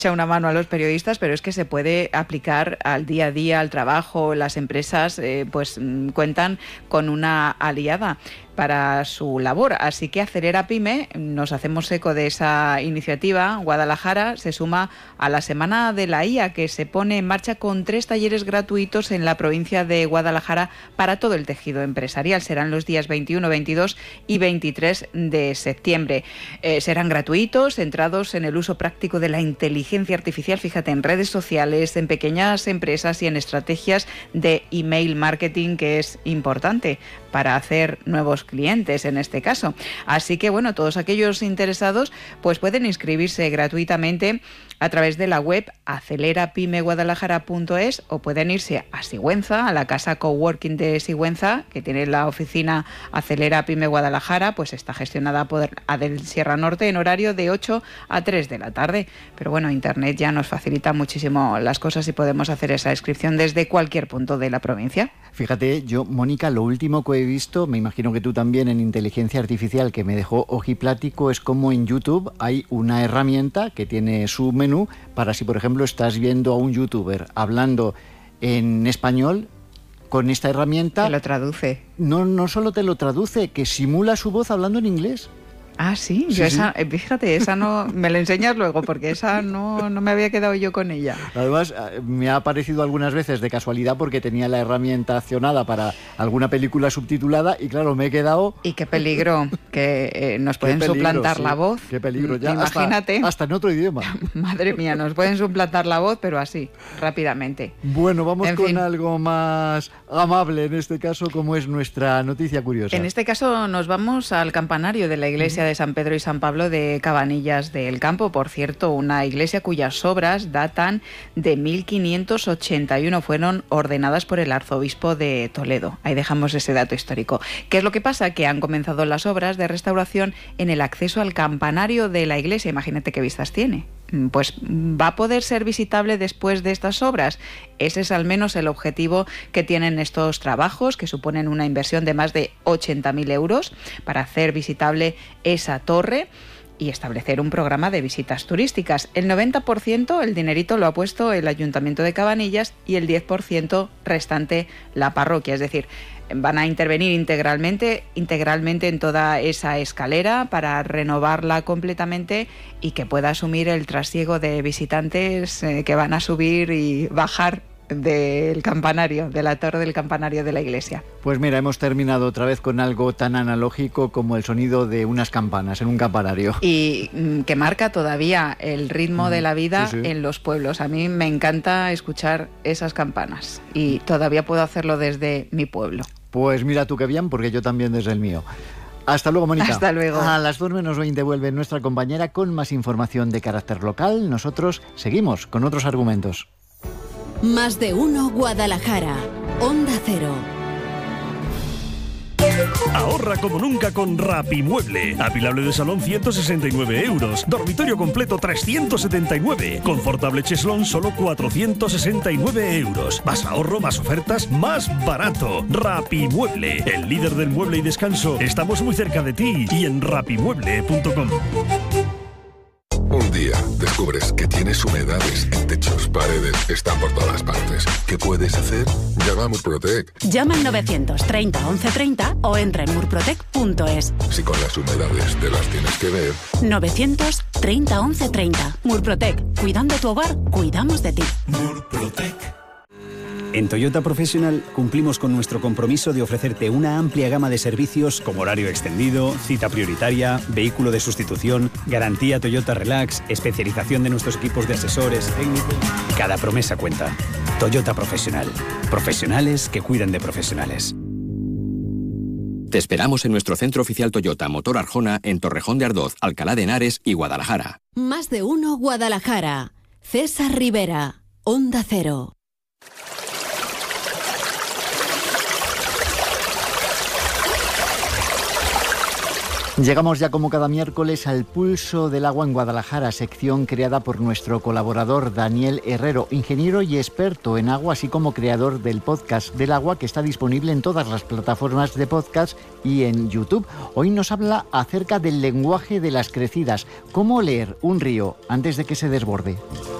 echa una mano a los periodistas, pero es que se puede aplicar al día a día, al trabajo. Las empresas cuentan con una aliada para su labor. Así que Acelera Pyme, nos hacemos eco de esa iniciativa. Guadalajara se suma a la Semana de la IA, que se pone en marcha con 3 talleres gratuitos en la provincia de Guadalajara para todo el tejido empresarial. Serán los días 21, 22 y 23 de septiembre. Serán gratuitos, centrados en el uso práctico de la inteligencia artificial, fíjate, en redes sociales, en pequeñas empresas y en estrategias de email marketing, que es importante para hacer nuevos clientes en este caso. Así que bueno, todos aquellos interesados pues pueden inscribirse gratuitamente a través de la web acelerapymeguadalajara.es, o pueden irse a Sigüenza, a la casa coworking de Sigüenza, que tiene la oficina Acelera Pyme Guadalajara, pues está gestionada por Adel Sierra Norte en horario de 8 a 3 de la tarde. Pero bueno, Internet ya nos facilita muchísimo las cosas y podemos hacer esa inscripción desde cualquier punto de la provincia. Fíjate, yo, Mónica, lo último que he visto, me imagino que tú también, en inteligencia artificial, que me dejó ojiplático, es como en YouTube hay una herramienta que tiene su menú para, si por ejemplo estás viendo a un youtuber hablando en español, con esta herramienta... Te lo traduce. No solo te lo traduce, que simula su voz hablando en inglés. Ah, sí, sí, yo esa, fíjate, esa no, me la enseñas luego, porque esa no me había quedado yo con ella. Además, me ha aparecido algunas veces de casualidad porque tenía la herramienta accionada para alguna película subtitulada y claro, me he quedado... Y qué peligro, que nos pueden suplantar la voz. Qué peligro, ya imagínate. Hasta en otro idioma. Madre mía, nos pueden suplantar la voz, pero así, rápidamente. Bueno, vamos con algo más amable en este caso, como es nuestra noticia curiosa. En este caso nos vamos al campanario de la iglesia de San Pedro y San Pablo de Cabanillas del Campo. Por cierto, una iglesia cuyas obras datan de 1581, fueron ordenadas por el arzobispo de Toledo. Ahí dejamos ese dato histórico. ¿Qué es lo que pasa? Que han comenzado las obras de restauración en el acceso al campanario de la iglesia. Imagínate qué vistas tiene. Pues va a poder ser visitable después de estas obras. Ese es al menos el objetivo que tienen estos trabajos, que suponen una inversión de más de 80.000 euros para hacer visitable esa torre y establecer un programa de visitas turísticas. El 90%, el dinerito, lo ha puesto el Ayuntamiento de Cabanillas y el 10% restante la parroquia. Es decir, van a intervenir integralmente en toda esa escalera para renovarla completamente y que pueda asumir el trasiego de visitantes que van a subir y bajar del campanario, de la torre del campanario de la iglesia. Pues mira, hemos terminado otra vez con algo tan analógico como el sonido de unas campanas en un campanario. Y que marca todavía el ritmo de la vida en los pueblos. A mí me encanta escuchar esas campanas y todavía puedo hacerlo desde mi pueblo. Pues mira tú qué bien, porque yo también desde el mío. Hasta luego, Mónica. Hasta luego. A las 2:20 vuelve nuestra compañera con más información de carácter local. Nosotros seguimos con otros argumentos. Más de uno Guadalajara. Onda Cero. Ahorra como nunca con Rapimueble. Apilable de salón 169 euros. Dormitorio completo 379. Confortable cheslón solo 469 euros. Más ahorro, más ofertas, más barato. Rapimueble, el líder del mueble y descanso. Estamos muy cerca de ti y en rapimueble.com. Un día descubres que tienes humedades en techos, paredes, están por todas partes. ¿Qué puedes hacer? Llama a Murprotec. Llama al 930 1130 o entra en murprotec.es. Si con las humedades te las tienes que ver. 930 1130. Murprotec. Cuidando tu hogar, cuidamos de ti. Murprotec. En Toyota Professional cumplimos con nuestro compromiso de ofrecerte una amplia gama de servicios como horario extendido, cita prioritaria, vehículo de sustitución, garantía Toyota Relax, especialización de nuestros equipos de asesores técnicos. Cada promesa cuenta. Toyota Professional. Profesionales que cuidan de profesionales. Te esperamos en nuestro centro oficial Toyota Motor Arjona en Torrejón de Ardoz, Alcalá de Henares y Guadalajara. Más de uno Guadalajara. César Rivera. Onda Cero. Llegamos ya como cada miércoles al Pulso del Agua en Guadalajara, sección creada por nuestro colaborador Daniel Herrero, ingeniero y experto en agua, así como creador del podcast del agua, que está disponible en todas las plataformas de podcast y en YouTube. Hoy nos habla acerca del lenguaje de las crecidas, cómo leer un río antes de que se desborde.